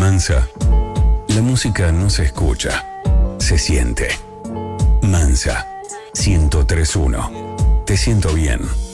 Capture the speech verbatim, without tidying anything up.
Mansa. La música no se escucha, se siente. Mansa. ciento tres punto uno. Te siento bien.